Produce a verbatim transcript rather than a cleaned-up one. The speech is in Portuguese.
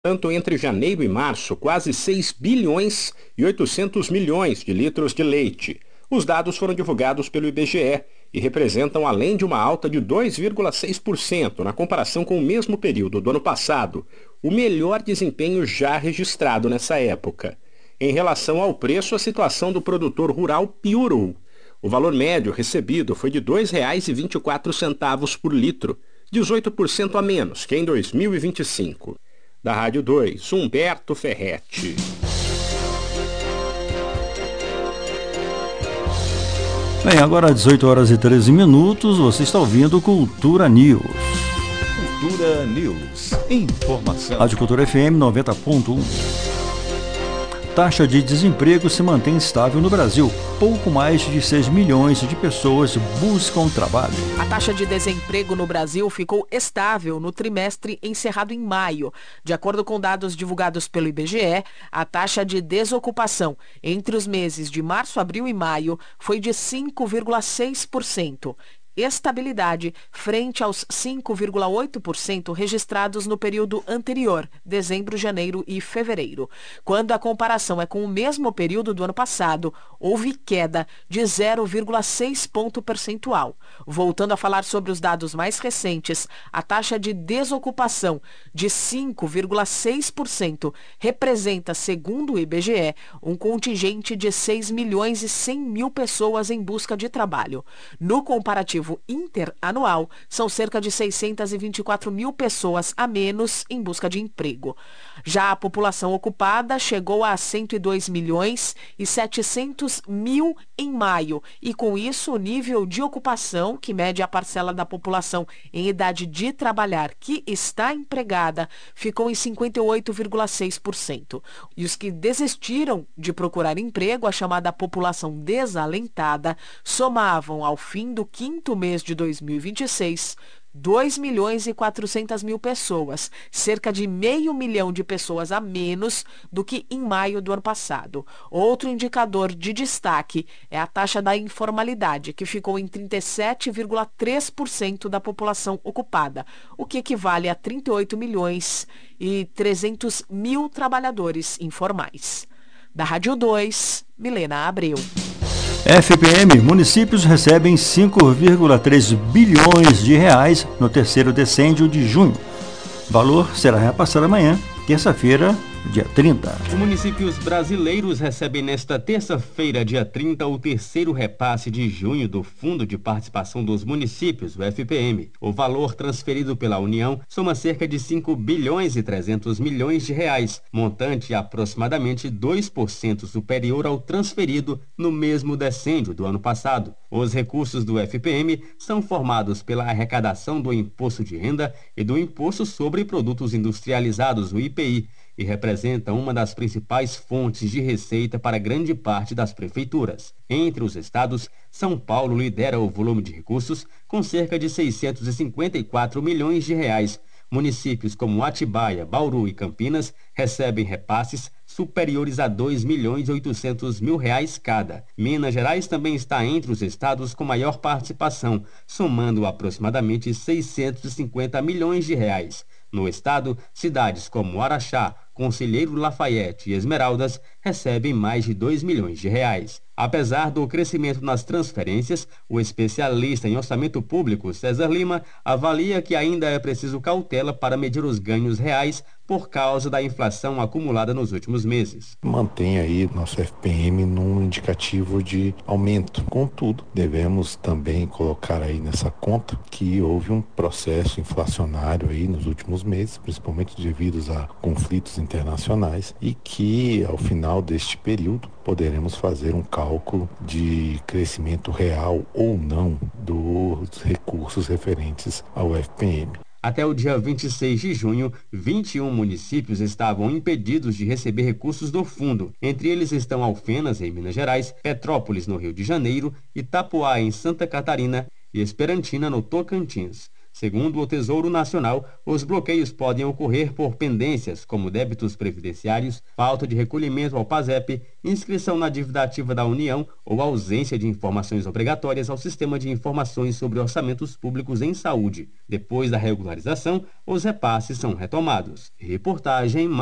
Tanto entre janeiro e março, quase seis bilhões e oitocentos milhões de litros de leite. Os dados foram divulgados pelo I B G E e representam, além de uma alta de dois vírgula seis por cento na comparação com o mesmo período do ano passado, o melhor desempenho já registrado nessa época. Em relação ao preço, a situação do produtor rural piorou. O valor médio recebido foi de dois reais e vinte e quatro centavos por litro, dezoito por cento a menos que em dois mil e vinte e cinco. Da Rádio dois, Humberto Ferretti. Bem, agora às dezoito horas e treze minutos, você está ouvindo Cultura News. Cultura News. Informação. Rádio Cultura F M noventa ponto um. Taxa de desemprego se mantém estável no Brasil. Pouco mais de seis milhões de pessoas buscam trabalho. A taxa de desemprego no Brasil ficou estável no trimestre encerrado em maio. De acordo com dados divulgados pelo I B G E, a taxa de desocupação entre os meses de março, abril e maio foi de cinco vírgula seis por cento. Estabilidade frente aos cinco vírgula oito por cento registrados no período anterior, dezembro, janeiro e fevereiro. Quando a comparação é com o mesmo período do ano passado, houve queda de zero vírgula seis ponto percentual. Voltando a falar sobre os dados mais recentes, a taxa de desocupação de cinco vírgula seis por cento representa, segundo o I B G E, um contingente de seis milhões e cem mil pessoas em busca de trabalho. No comparativo interanual, são cerca de seiscentos e vinte e quatro mil pessoas a menos em busca de emprego. Já a população ocupada chegou a cento e dois milhões e setecentos mil em maio, e com isso o nível de ocupação, que mede a parcela da população em idade de trabalhar que está empregada, ficou em cinquenta e oito vírgula seis por cento. E os que desistiram de procurar emprego, a chamada população desalentada, somavam ao fim do quinto mês de dois mil e vinte e seis, dois milhões e quatrocentas mil pessoas, cerca de meio milhão de pessoas a menos do que em maio do ano passado. Outro indicador de destaque é a taxa da informalidade, que ficou em trinta e sete vírgula três por cento da população ocupada, o que equivale a trinta e oito milhões e trezentos mil trabalhadores informais. Da Rádio dois, Milena Abreu. F P M, municípios recebem cinco vírgula três bilhões de reais no terceiro decêndio de junho. O valor será repassado amanhã, terça-feira, dia trinta. Os municípios brasileiros recebem nesta terça-feira, dia trinta, o terceiro repasse de junho do Fundo de Participação dos Municípios, o F P M. O valor transferido pela União soma cerca de cinco bilhões e trezentos milhões de reais, montante aproximadamente dois por cento superior ao transferido no mesmo decêndio do ano passado. Os recursos do F P M são formados pela arrecadação do Imposto de Renda e do Imposto sobre Produtos Industrializados, o I P I, e representa uma das principais fontes de receita para grande parte das prefeituras. Entre os estados, São Paulo lidera o volume de recursos com cerca de seiscentos e cinquenta e quatro milhões de reais. Municípios como Atibaia, Bauru e Campinas recebem repasses superiores a dois milhões e oitocentos mil reais cada. Minas Gerais também está entre os estados com maior participação, somando aproximadamente seiscentos e cinquenta milhões de reais. No estado, cidades como Araxá, Conselheiro Lafayette e Esmeraldas recebem mais de dois milhões de reais. Apesar do crescimento nas transferências, o especialista em orçamento público, César Lima, avalia que ainda é preciso cautela para medir os ganhos reais por causa da inflação acumulada nos últimos meses. Mantém aí nosso F P M num indicativo de aumento. Contudo, devemos também colocar aí nessa conta que houve um processo inflacionário aí nos últimos meses, principalmente devido a conflitos internacionais, e que ao final deste período poderemos fazer um cálculo de crescimento real ou não dos recursos referentes ao F P M. Até o dia vinte e seis de junho, vinte e um municípios estavam impedidos de receber recursos do fundo. Entre eles estão Alfenas, em Minas Gerais, Petrópolis, no Rio de Janeiro, Itapoá, em Santa Catarina e Esperantina, no Tocantins. Segundo o Tesouro Nacional, os bloqueios podem ocorrer por pendências, como débitos previdenciários, falta de recolhimento ao PASEP, inscrição na dívida ativa da União ou ausência de informações obrigatórias ao Sistema de Informações sobre Orçamentos Públicos em Saúde. Depois da regularização, os repasses são retomados. Reportagem